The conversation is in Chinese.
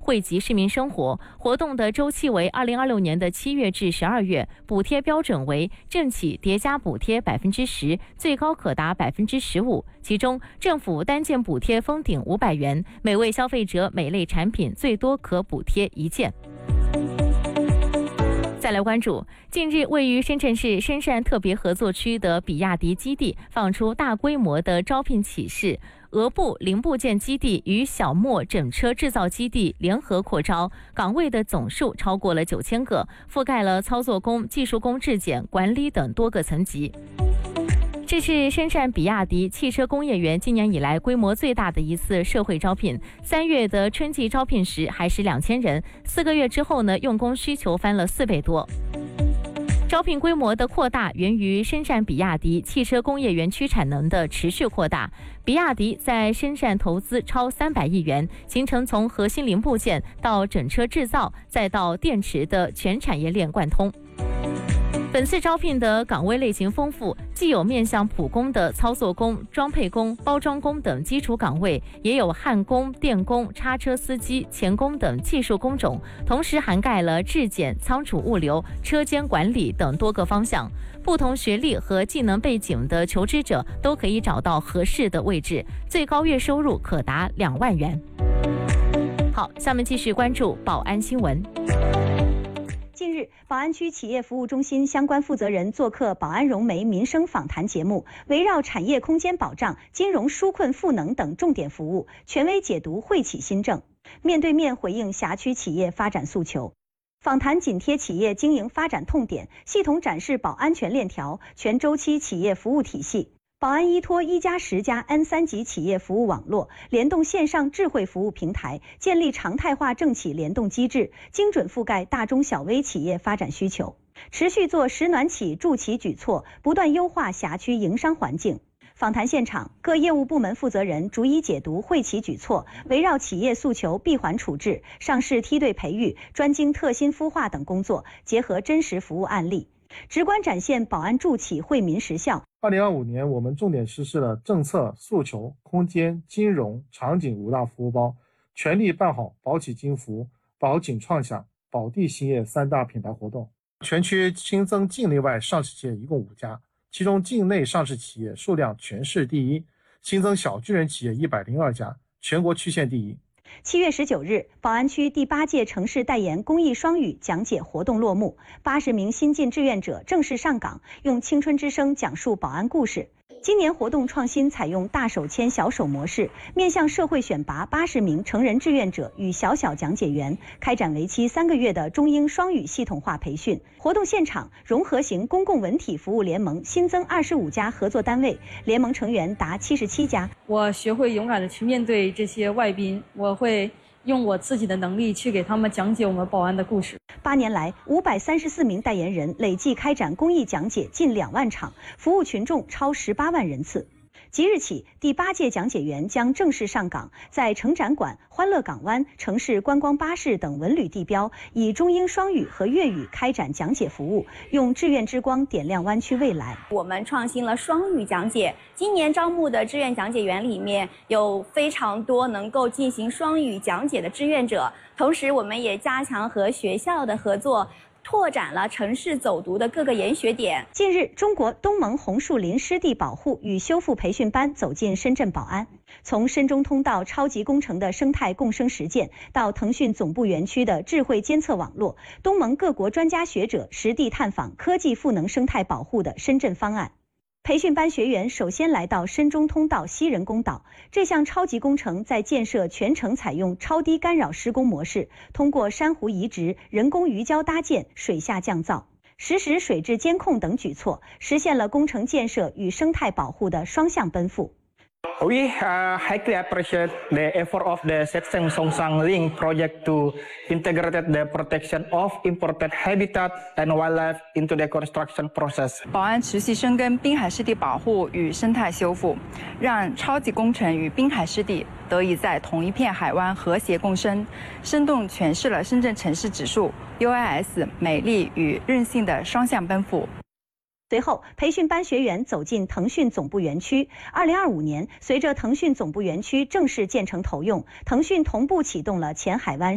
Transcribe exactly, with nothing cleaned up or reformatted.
惠及市民生活。活动的周期为二零二六年的七月至十二月，补贴标准为政企叠加补贴百分之十，最高可达百分之十五。其中，政府单件补贴封顶五百元，每位消费者每类产品最多可补贴一件。再来关注，近日位于深圳市深汕特别合作区的比亚迪基地放出大规模的招聘启事，俄部零部件基地与小墨整车制造基地联合扩招，岗位的总数超过了九千个，覆盖了操作工、技术工质检、管理等多个层级。这是深汕比亚迪汽车工业园今年以来规模最大的一次社会招聘。三月的春季招聘时还是两千人，四个月之后呢，用工需求翻了四倍多。招聘规模的扩大源于深汕比亚迪汽车工业园区产能的持续扩大。比亚迪在深汕投资超三百亿元，形成从核心零部件到整车制造再到电池的全产业链贯通。本次招聘的岗位类型丰富，既有面向普工的操作工、装配工、包装工等基础岗位，也有焊工、电工、叉车司机、钳工等技术工种，同时涵盖了质检、仓储物流、车间管理等多个方向。不同学历和技能背景的求职者都可以找到合适的位置，最高月收入可达两万元。好，下面继续关注保安新闻。 近日，宝安区企业服务中心相关负责人做客宝安融媒民生访谈节目，围绕产业空间保障、金融纾困赋能等重点服务，权威解读惠企新政，面对面回应辖区企业发展诉求。访谈紧贴企业经营发展痛点，系统展示保安全链条、全周期企业服务体系。宝安依托一加十加 N 三级企业服务网络，联动线上智慧服务平台，建立常态化政企联动机制，精准覆盖大中小微企业发展需求，持续做实暖企助企举措，不断优化辖区营商环境。访谈现场，各业务部门负责人逐一解读惠企举措，围绕企业诉求闭环处置、上市梯队培育、专精特新孵化等工作，结合真实服务案例，直观展现保安助企惠民实效。 二零二五年，我们重点实施了政策、诉求、空间、金融、场景五大服务包，全力办好保企金服、保景创想、保地兴业三大品牌活动。全区新增境内外上市企业一共五家，其中境内上市企业数量全市第一，新增小巨人企业一百零二家，全国区县第一。 七月十九日，宝安区第八届城市代言公益双语讲解活动落幕，八十名新进志愿者正式上岗，用青春之声讲述宝安故事。今年活动创新采用大手牵小手模式，面向社会选拔八十名成人志愿者与小小讲解员，开展为期三个月的中英双语系统化培训。活动现场，融合型公共文体服务联盟新增二十五家合作单位，联盟成员达七十七家。 我学会勇敢的去面对这些外宾，我会用我自己的能力去给他们讲解我们宝安的故事。 八年来，五百三十四名代言人累计开展公益讲解近两万场，服务群众超十八万人次。即日起，第八届讲解员将正式上岗，在城展馆、欢乐港湾、城市观光巴士等文旅地标，以中英双语和粤语开展讲解服务，用志愿之光点亮湾区未来。 我们创新了双语讲解，今年招募的志愿讲解员里面有非常多能够进行双语讲解的志愿者，同时我们也加强和学校的合作，拓展了城市走读的各个研学点。 近日，中国东盟红树林湿地保护与修复培训班走进深圳宝安，从深中通道超级工程的生态共生实践，到腾讯总部园区的智慧监测网络，东盟各国专家学者实地探访科技赋能生态保护的深圳方案。培训班学员首先来到深中通道西人工岛，这项超级工程在建设全程采用超低干扰施工模式，通过珊瑚移植、人工鱼礁搭建、水下降噪、实时水质监控等举措，实现了工程建设与生态保护的双向奔赴。 We uh, highly appreciate the effort of the Setseng Songsang Link project to integrate the protection of important habitat and wildlife into the construction process. 宝安持续深耕滨海湿地保护与生态修复，让超级工程与滨海湿地得以在同一片海湾和谐共生，生动诠释了深圳城市指数 U I S 美丽与韧性的双向奔赴。 随后，培训班学员走进腾讯总部园区。二零二五年，随着腾讯总部园区正式建成投用，腾讯同步启动了前海湾